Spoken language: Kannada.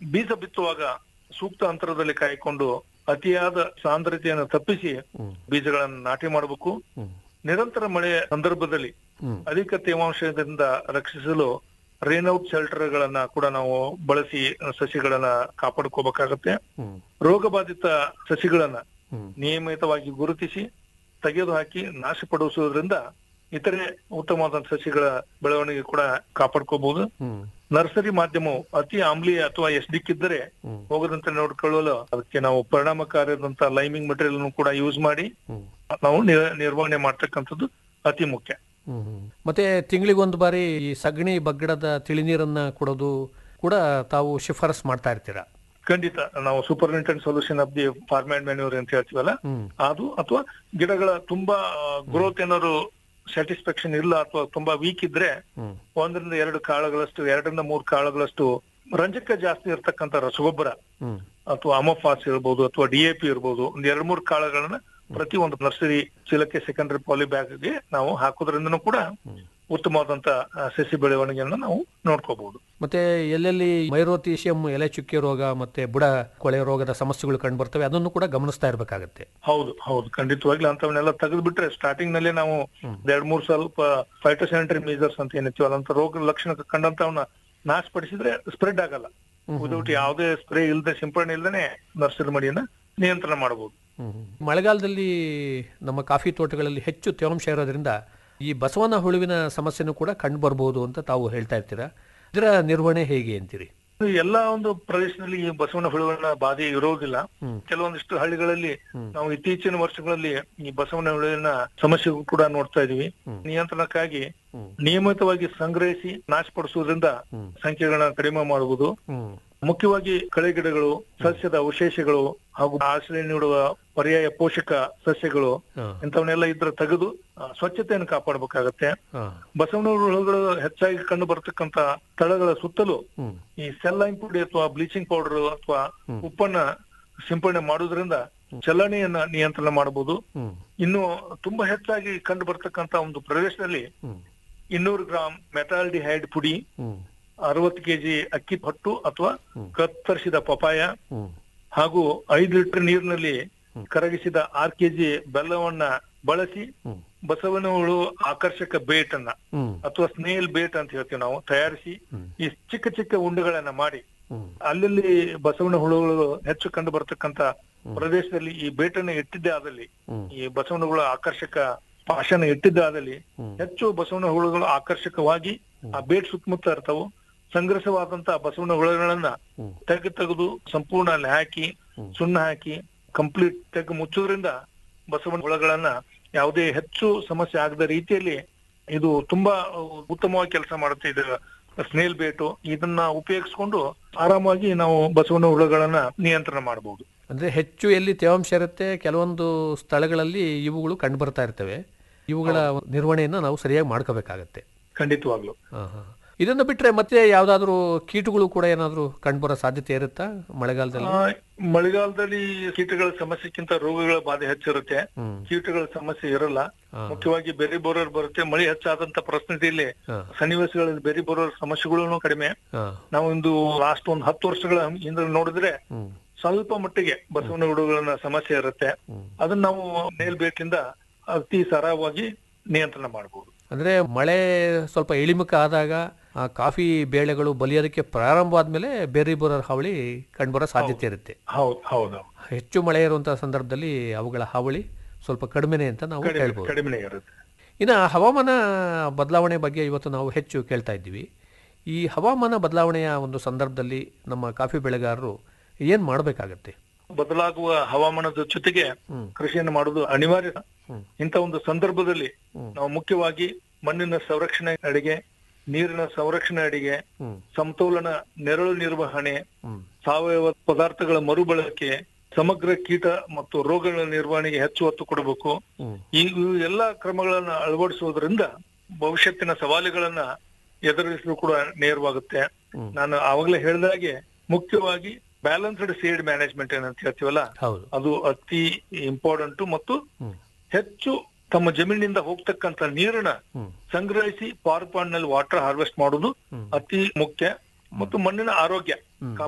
ಬೀಜ ಬಿತ್ತುವಾಗ ಸೂಕ್ತ ಅಂತರದಲ್ಲಿ ಕಾಯ್ಕೊಂಡು ಅತಿಯಾದ ಸಾಂದ್ರತೆಯನ್ನು ತಪ್ಪಿಸಿ ಬೀಜಗಳನ್ನು ನಾಟಿ ಮಾಡಬೇಕು. ನಿರಂತರ ಮಳೆಯ ಸಂದರ್ಭದಲ್ಲಿ ಅಧಿಕ ತೇವಾಂಶದಿಂದ ರಕ್ಷಿಸಲು ರೇನ್ಔಟ್ ಶೆಲ್ಟರ್ ಗಳನ್ನ ಕೂಡ ನಾವು ಬಳಸಿ ಸಸಿಗಳನ್ನ ಕಾಪಾಡ್ಕೋಬೇಕಾಗತ್ತೆ. ರೋಗ ಬಾಧಿತ ಸಸಿಗಳನ್ನ ನಿಯಮಿತವಾಗಿ ಗುರುತಿಸಿ ತೆಗೆದು ಹಾಕಿ ನಾಶಪಡಿಸುವುದರಿಂದ ಇತರೆ ಉತ್ತಮವಾದ ಸಸಿಗಳ ಬೆಳವಣಿಗೆ ಕೂಡ ಕಾಪಾಡ್ಕೋಬಹುದು. ನರ್ಸರಿ ಮಾಧ್ಯಮವು ಅತಿ ಆಮ್ಲೀಯ ಅಥವಾ ಎಸ್ಡಿಕ್ ಇದ್ದರೆ ಹೋಗದಂತೆ ನೋಡ್ಕೊಳ್ಳಲು ಅದಕ್ಕೆ ನಾವು ಪರಿಣಾಮಕಾರಿಯಾದಂತಹ ಲೈಮಿಂಗ್ ಮೆಟೀರಿಯಲ್ ಕೂಡ ಯೂಸ್ ಮಾಡಿ ನಾವು ನಿರ್ವಹಣೆ ಮಾಡ್ತಕ್ಕಂಥದ್ದು ಅತಿ ಮುಖ್ಯ. ಮತ್ತೆ ತಿಂಗಳಿಗೊಂದು ಬಾರಿ ಈ ಸಗಣಿ ಬಗ್ಗಡದ ತಿಳಿನೀರನ್ನ ಕೊಡೋದು ಕೂಡ ತಾವು ಶಿಫಾರಸ್ ಮಾಡ್ತಾ ಇರ್ತೀರಾ? ಖಂಡಿತ. ನಾವು superintendent solution of the form and manure ಅಂತ ಹೇಳ್ತೀವಲ್ಲ ಅದು, ಅಥವಾ ಗಿಡಗಳ ತುಂಬಾ ಗ್ರೋತ್ ಏನಾದ್ರು ಸ್ಯಾಟಿಸ್ಫ್ಯಾಕ್ಷನ್ ಇಲ್ಲ ಅಥವಾ ತುಂಬಾ ವೀಕ್ ಇದ್ರೆ 1-2 ಕಾಳುಗಳಷ್ಟು 2-3 ಕಾಳುಗಳಷ್ಟು ರಂಜಕ ಜಾಸ್ತಿ ಇರ್ತಕ್ಕಂಥ ರಸಗೊಬ್ಬರ ಅಥವಾ ಅಮೋಫಾಸ್ ಇರ್ಬೋದು ಅಥವಾ DAP ಇರ್ಬೋದು, 2-3 ಕಾಳುಗಳನ್ನ ಪ್ರತಿ ಒಂದು ನರ್ಸರಿ ಚೀಲಕ್ಕೆ ಸೆಕೆಂಡರಿ ಪಾಲಿ ಬ್ಯಾಗ್ಗೆ ನಾವು ಹಾಕೋದ್ರಿಂದನೂ ಕೂಡ ಉತ್ತಮವಾದಂತ ಸಸಿ ಬೆಳವಣಿಗೆಯನ್ನ ನಾವು ನೋಡ್ಕೋಬಹುದು. ಮತ್ತೆ ಎಲ್ಲೆಲ್ಲಿ ಮೈರೋಥೀಸಿಯಂ ಎಲೆ ಚುಕ್ಕೆ ರೋಗ ಮತ್ತೆ ಬುಡ ಕೊಳೆ ರೋಗದ ಸಮಸ್ಯೆಗಳು ಕಂಡು ಬರ್ತವೆ ಅದನ್ನು ಕೂಡ ಗಮನಿಸ್ತಾ ಇರ್ಬೇಕಾಗತ್ತೆ. ಹೌದು ಹೌದು, ಖಂಡಿತವಾಗ್ಲೂ ಅಂತವನ್ನೆಲ್ಲ ತೆಗೆದು ಬಿಟ್ರೆ ಸ್ಟಾರ್ಟಿಂಗ್ ನಲ್ಲಿ ನಾವು 2-3 ಸ್ವಲ್ಪ ಫೈಟೋಸ್ಯಾನಿಟರಿ ಮೇಜರ್ಸ್ ಅಂತ ಏನಿತ್ತು ಅದಂತ ರೋಗ ಲಕ್ಷಣ ಕಂಡಂತವನ್ನ ನಾಶಪಡಿಸಿದ್ರೆ ಸ್ಪ್ರೆಡ್ ಆಗಲ್ಲ. ವಿದೌಟ್ ಯಾವುದೇ ಸ್ಪ್ರೇ ಇಲ್ಲದೆ ಸಿಂಪಡಣೆ ಇಲ್ಲದೆ ನರ್ಸರಿ ಮಡಿಯನ್ನ ನಿಯಂತ್ರಣ ಮಾಡಬಹುದು. ಮಳೆಗಾಲದಲ್ಲಿ ನಮ್ಮ ಕಾಫಿ ತೋಟಗಳಲ್ಲಿ ಹೆಚ್ಚು ತೇವಾಂಶ ಇರೋದ್ರಿಂದ ಈ ಬಸವನ ಹುಳುವಿನ ಸಮಸ್ಯೆನೂ ಕೂಡ ಕಂಡು ಬರಬಹುದು ಅಂತ ತಾವು ಹೇಳ್ತಾ ಇರ್ತೀರಾ. ಇದರ ನಿರ್ವಹಣೆ ಹೇಗೆ ಅಂತೀರಿ? ಎಲ್ಲಾ ಒಂದು ಪ್ರದೇಶದಲ್ಲಿ ಈ ಬಸವನ ಹುಳುವಿನ ಬಾಧೆ ಇರೋದಿಲ್ಲ. ಕೆಲವೊಂದಿಷ್ಟು ಹಳ್ಳಿಗಳಲ್ಲಿ ನಾವು ಇತ್ತೀಚಿನ ವರ್ಷಗಳಲ್ಲಿ ಈ ಬಸವನ ಹುಳುವಿನ ಸಮಸ್ಯೆ ಕೂಡ ನೋಡ್ತಾ ಇದೀವಿ. ನಿಯಂತ್ರಣಕ್ಕಾಗಿ ನಿಯಮಿತವಾಗಿ ಸಂಗ್ರಹಿಸಿ ನಾಶಪಡಿಸುವುದರಿಂದ ಸಂಖ್ಯೆಗಳನ್ನ ಕಡಿಮೆ ಮಾಡುವುದು. ಮುಖ್ಯವಾಗಿ ಕಳೆ ಗಿಡಗಳು, ಸಸ್ಯದ ಅವಶೇಷಗಳು ಹಾಗೂ ಆಶ್ರಯ ನೀಡುವ ಪರ್ಯಾಯ ಪೋಷಕ ಸಸ್ಯಗಳು ಇಂಥವನ್ನೆಲ್ಲ ಇದ್ರ ತೆಗೆದು ಸ್ವಚ್ಛತೆಯನ್ನು ಕಾಪಾಡಬೇಕಾಗತ್ತೆ. ಬಸವನ ಹುಳುಗಳು ಹೆಚ್ಚಾಗಿ ಕಂಡು ಬರ್ತಕ್ಕಂತ ಸ್ಥಳಗಳ ಸುತ್ತಲೂ ಈ ಸೆಲ್ಲೈನ್ ಪುಡಿ ಅಥವಾ ಬ್ಲೀಚಿಂಗ್ ಪೌಡರ್ ಅಥವಾ ಉಪ್ಪನ್ನ ಸಿಂಪಡಣೆ ಮಾಡುವುದರಿಂದ ಚಲನೆಯನ್ನ ನಿಯಂತ್ರಣ ಮಾಡಬಹುದು. ಇನ್ನು ತುಂಬಾ ಹೆಚ್ಚಾಗಿ ಕಂಡು ಬರ್ತಕ್ಕಂತ ಒಂದು ಪ್ರದೇಶದಲ್ಲಿ 200 ಗ್ರಾಂ ಮೆಟಾಲ್ಡಿಹೈಡ್ ಪುಡಿ, 60 kg ಅಕ್ಕಿ ಹೊಟ್ಟು ಅಥವಾ ಕತ್ತರಿಸಿದ ಪಪಾಯ ಹಾಗೂ 5 ಲೀಟರ್ ನೀರಿನಲ್ಲಿ ಕರಗಿಸಿದ 6 kg ಬೆಲ್ಲವನ್ನ ಬಳಸಿ ಬಸವನ ಹುಳು ಆಕರ್ಷಕ ಬೇಟ್ ಅನ್ನ ಅಥವಾ ಸ್ನೇಲ್ ಬೇಟ್ ಅಂತ ಹೇಳ್ತೀವಿ ನಾವು ತಯಾರಿಸಿ ಈ ಚಿಕ್ಕ ಚಿಕ್ಕ ಉಂಡೆಗಳನ್ನ ಮಾಡಿ ಅಲ್ಲಲ್ಲಿ ಬಸವನ ಹುಳುಗಳು ಹೆಚ್ಚು ಕಂಡು ಬರ್ತಕ್ಕಂತ ಪ್ರದೇಶದಲ್ಲಿ ಈ ಬೇಟನ್ನ ಇಟ್ಟಿದ್ದೇ ಆದಲ್ಲಿ, ಈ ಬಸವನ ಹುಳು ಆಕರ್ಷಕ ಪಾಶನ ಇಟ್ಟಿದ್ದೇ ಆದಲ್ಲಿ ಹೆಚ್ಚು ಬಸವನ ಹುಳುಗಳು ಆಕರ್ಷಕವಾಗಿ ಆ ಬೇಟ್ ಸುತ್ತಮುತ್ತ ಇರ್ತಾವು. ಸಂಗ್ರಹವಾದಂತಹ ಬಸವನ ಹುಳುಗಳನ್ನ ತೆಗೆದು ಸಂಪೂರ್ಣ ಅಲ್ಲಿ ಹಾಕಿ ಸುಣ್ಣ ಹಾಕಿ ಕಂಪ್ಲೀಟ್ ತೆಗೆದು ಮುಚ್ಚೋದ್ರಿಂದ ಬಸವನ ಹುಳುಗಳನ್ನ ಯಾವುದೇ ಹೆಚ್ಚು ಸಮಸ್ಯೆ ಆಗದ ರೀತಿಯಲ್ಲಿ ಇದು ತುಂಬಾ ಉತ್ತಮವಾಗಿ ಕೆಲಸ ಮಾಡುತ್ತೆ. ಇದು ಸ್ನೇಲ್ ಬೇಟು ಇದನ್ನ ಉಪಯೋಗಿಸ್ಕೊಂಡು ಆರಾಮಾಗಿ ನಾವು ಬಸವನ ಹುಳುಗಳನ್ನ ನಿಯಂತ್ರಣ ಮಾಡಬಹುದು. ಅಂದ್ರೆ ಹೆಚ್ಚು ಎಲ್ಲಿ ತೇವಾಂಶ ಇರುತ್ತೆ ಕೆಲವೊಂದು ಸ್ಥಳಗಳಲ್ಲಿ ಇವುಗಳು ಕಂಡು ಬರ್ತಾ ಇರ್ತವೆ. ಇವುಗಳ ನಿರ್ವಹಣೆಯನ್ನ ನಾವು ಸರಿಯಾಗಿ ಮಾಡ್ಕೋಬೇಕಾಗತ್ತೆ. ಖಂಡಿತವಾಗ್ಲು. ಇದನ್ನು ಬಿಟ್ರೆ ಮತ್ತೆ ಯಾವ್ದಾದ್ರು ಕೀಟಗಳು ಕೂಡ ಏನಾದ್ರು ಕಂಡುಬರೋ ಸಾಧ್ಯತೆ ಇರುತ್ತಾ ಮಳೆಗಾಲದಲ್ಲಿ? ಮಳೆಗಾಲದಲ್ಲಿ ಕೀಟಗಳ ಸಮಸ್ಯೆಕ್ಕಿಂತ ರೋಗಗಳ ಬಾಧೆ ಹೆಚ್ಚಿರುತ್ತೆ. ಕೀಟಗಳ ಸಮಸ್ಯೆ ಇರಲ್ಲ. ಮುಖ್ಯವಾಗಿ ಬೆರಿ ಬೋರರ್ ಬರುತ್ತೆ. ಮಳೆ ಹೆಚ್ಚಾದಂತ ಪರಿಸ್ಥಿತಿಯಲ್ಲಿ ಸನ್ನಿವೇಶಗಳಲ್ಲಿ ಬೆರಿ ಬೋರರ್ ಸಮಸ್ಯೆಗಳು ಕಡಿಮೆ. ನಾವೊಂದು ಲಾಸ್ಟ್ 10 ವರ್ಷಗಳ ಹಿಂದೆ ನೋಡಿದ್ರೆ ಸ್ವಲ್ಪ ಮಟ್ಟಿಗೆ ಬಸವನ ಹುಳುಗಳನ್ನ ಸಮಸ್ಯೆ ಇರುತ್ತೆ. ಅದನ್ನ ನಾವು ನೇಲ್ ಬೇಟಿಂದ ಅತಿ ಸರಾಗವಾಗಿ ನಿಯಂತ್ರಣ ಮಾಡಬಹುದು. ಅಂದ್ರೆ ಮಳೆ ಸ್ವಲ್ಪ ಇಳಿಮುಖ ಆದಾಗ ಆ ಕಾಫಿ ಬೇಳೆಗಳು ಬಲಿಯೋದಕ್ಕೆ ಪ್ರಾರಂಭ ಆದ್ಮೇಲೆ ಬೆರಿ ಬೋರರ್ ಹಾವಳಿ ಕಂಡುಬರೋ ಸಾಧ್ಯತೆ ಇರುತ್ತೆ. ಹೌದು. ಹೆಚ್ಚು ಮಳೆ ಇರುವಂತಹ ಸಂದರ್ಭದಲ್ಲಿ ಅವುಗಳ ಹಾವಳಿ ಸ್ವಲ್ಪ ಕಡಿಮೆನೆ ಅಂತ ನಾವು ಹೇಳ್ಬೋದು. ಕಡಿಮೆ ಇರುತ್ತೆ. ಇನ್ನು ಹವಾಮಾನ ಬದಲಾವಣೆ ಬಗ್ಗೆ ಇವತ್ತು ನಾವು ಹೆಚ್ಚು ಕೇಳ್ತಾ ಇದ್ದೀವಿ. ಈ ಹವಾಮಾನ ಬದಲಾವಣೆಯ ಒಂದು ಸಂದರ್ಭದಲ್ಲಿ ನಮ್ಮ ಕಾಫಿ ಬೆಳೆಗಾರರು ಏನ್ ಮಾಡಬೇಕಾಗತ್ತೆ? ಬದಲಾಗುವ ಹವಾಮಾನದ ಜೊತೆಗೆ ಕೃಷಿಯನ್ನು ಮಾಡುವುದು ಅನಿವಾರ್ಯ. ಇಂಥ ಒಂದು ಸಂದರ್ಭದಲ್ಲಿ ನಾವು ಮುಖ್ಯವಾಗಿ ಮಣ್ಣಿನ ಸಂರಕ್ಷಣೆ ಅಡಿಗೆ, ನೀರಿನ ಸಂರಕ್ಷಣೆ ಅಡಿಗೆ, ಸಮತೋಲನ ನೆರಳು ನಿರ್ವಹಣೆ, ಸಾವಯವ ಪದಾರ್ಥಗಳ ಮರುಬಳಕೆ, ಸಮಗ್ರ ಕೀಟ ಮತ್ತು ರೋಗಗಳ ನಿರ್ವಹಣೆಗೆ ಹೆಚ್ಚು ಒತ್ತು ಕೊಡಬೇಕು. ಈ ಎಲ್ಲಾ ಕ್ರಮಗಳನ್ನ ಅಳವಡಿಸುವುದರಿಂದ ಭವಿಷ್ಯತ್ತಿನ ಸವಾಲುಗಳನ್ನ ಎದುರಿಸಲು ಕೂಡ ನೇರವಾಗುತ್ತೆ. ನಾನು ಆವಾಗಲೇ ಹೇಳಿದಾಗೆ ಮುಖ್ಯವಾಗಿ ಬ್ಯಾಲೆನ್ಸ್ಡ್ ಸೀಡ್ ಮ್ಯಾನೇಜ್ಮೆಂಟ್ ಏನಂತ ಹೇಳ್ತೀವಲ್ಲ, ಅದು ಅತಿ ಇಂಪಾರ್ಟೆಂಟ್. ಮತ್ತು ಹೆಚ್ಚು ತಮ್ಮ ಜಮೀನಿನಿಂದ ಹೋಗ್ತಕ್ಕಂತ ನೀರನ್ನ ಸಂಗ್ರಹಿಸಿ ಪವರ್ ಪಾಯಿಂಟ್ ನಲ್ಲಿ ವಾಟರ್ ಹಾರ್ವೆಸ್ಟ್ ಮಾಡುವುದು ಅತಿ ಮುಖ್ಯ. ಮತ್ತು ಮಣ್ಣಿನ ಆರೋಗ್ಯ